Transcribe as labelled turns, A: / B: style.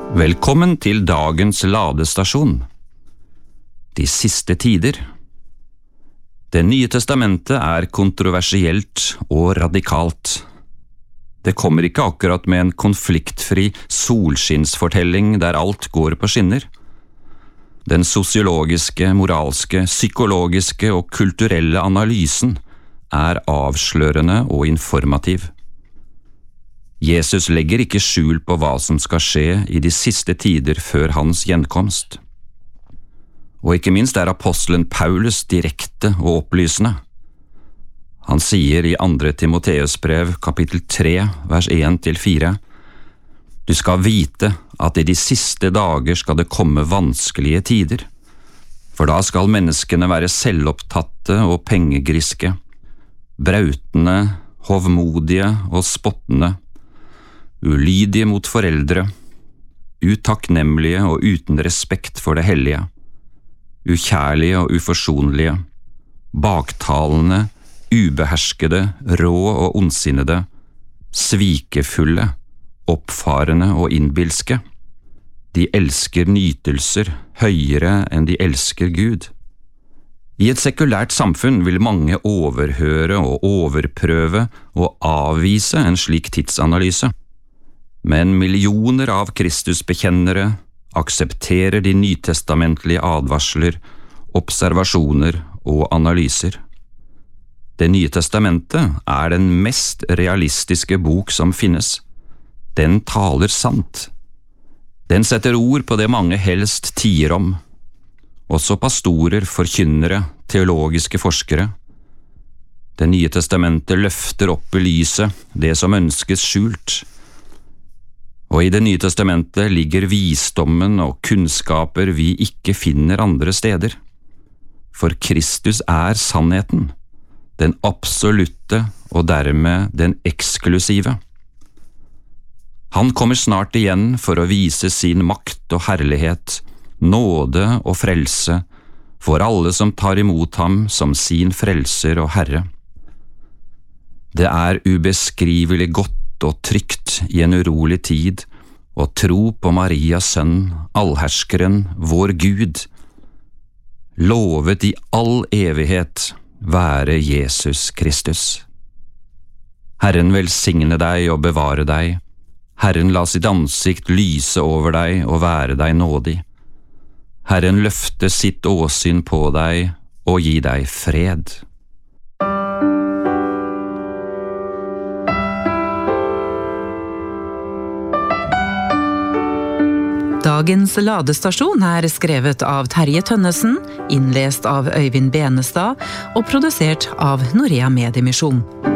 A: Velkommen til dagens ladestasjon. De siste tider. Det nye testamentet er kontroversielt og radikalt. Det kommer ikke akkurat med en konfliktfri solskinnsfortelling der alt går på skinner. Den sosiologiske, moralske, psykologiske og kulturelle analysen er avslørende og informativ. Jesus legger ikke skjul på hva som skal skje i de siste tider før hans gjenkomst. Og ikke minst er apostelen Paulus direkte og opplysende. Han sier i 2. Timotheus brev, kapittel 3, vers 1-4, «Du skal vite at i de siste dager skal det komme vanskelige tider, for da skal menneskene være selvopptatte og pengegriske, brautende, hovmodige og spottende, ulydige mot foreldre, utakknemlige og uten respekt for det hellige, ukjærlige og uforsonlige, baktalende, ubeherskede, rå og ondsinnede, svikefulle, oppfarende og innbilske. De elsker nytelser høyere enn de elsker Gud. I et sekulært samfunn vil mange overhøre og overprøve og avvise en slik tidsanalyse. Men millioner av Kristusbekjennere aksepterer de nytestamentlige advarsler, observasjoner og analyser. Det nye testamentet er den mest realistiske bok som finnes. Den taler sant. Den setter ord på det mange helst tier om. Også pastorer, forkynnere, teologiske forskere. Det nye testamentet løfter opp i lyset det som ønskes skjult. Og i det nye testamentet ligger visdommen og kunnskaper vi ikke finner andre steder. For Kristus er sannheten, den absolutte og dermed den eksklusive. Han kommer snart igjen for å vise sin makt og herlighet, nåde og frelse for alle som tar imot ham som sin frelser og herre. Det er ubeskrivelig godt og trygt i en urolig tid, og tro på Marias sønn, allherskeren, vår Gud. Lovet i all evighet være Jesus Kristus. Herren velsigne deg og bevare deg. Herren la sitt ansikt lyse over deg og være deg nådig. Herren løfte sitt åsyn på deg og gi deg fred.
B: Dagens ladestasjon er skrevet av Terje Tønnesen, innlest av Øyvind Benestad og produsert av Norea Mediemisjon.